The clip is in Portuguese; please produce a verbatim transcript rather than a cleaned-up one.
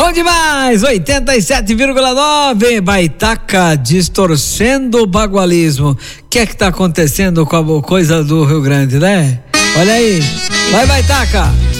Bom demais, oitenta e sete vírgula nove, Baitaca distorcendo o bagualismo. O que é que tá acontecendo com a coisa do Rio Grande, né? Olha aí, vai Baitaca.